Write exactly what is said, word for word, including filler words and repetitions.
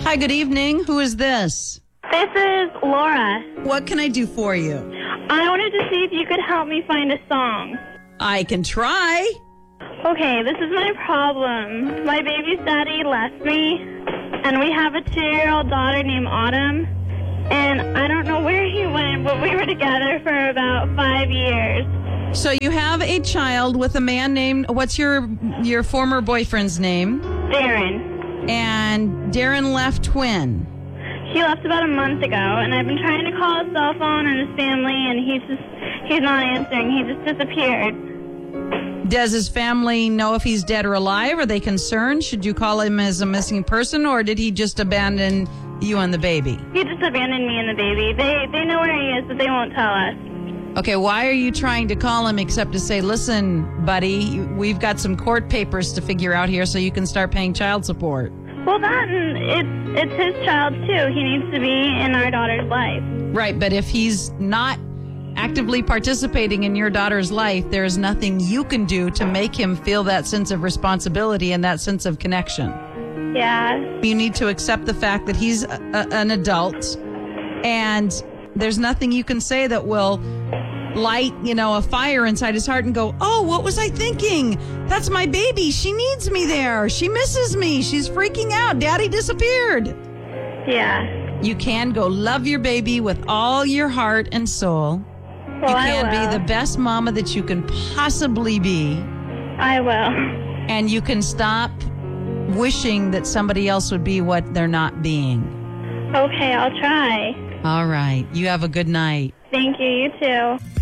Hi, good evening. Who is this? This is Laura. What can I do for you? I wanted to see if you could help me find a song. I can try. Okay, this is my problem. My baby's daddy left me, and we have a two-year-old daughter named Autumn. And I don't know where he went, but we were together for about five years. So you have a child with a man named, what's your your former boyfriend's name? Darren. And Darren left when? He left about a month ago, and I've been trying to call his cell phone and his family, and he's just, he's not answering. He just disappeared. Does his family know if he's dead or alive? Are they concerned? Should you call him as a missing person, or did he just abandon you and the baby? He just abandoned me and the baby. They they know where he is, but they won't tell us. Okay, why are you trying to call him except to say, listen, buddy, we've got some court papers to figure out here so you can start paying child support? Well, that and it's it's his child too. He needs to be in our daughter's life. Right, but if he's not actively participating in your daughter's life, there is nothing you can do to make him feel that sense of responsibility and that sense of connection. Yeah. You need to accept the fact that he's a, a, an adult, and there's nothing you can say that will light, you know, a fire inside his heart and go, oh, what was I thinking? That's my baby. She needs me there. She misses me. She's freaking out. Daddy disappeared. Yeah. You can go love your baby with all your heart and soul. Well, you I can will. be the best mama that you can possibly be. I will. And you can stop wishing that somebody else would be what they're not being. Okay, I'll try. All right. You have a good night. Thank you. You too.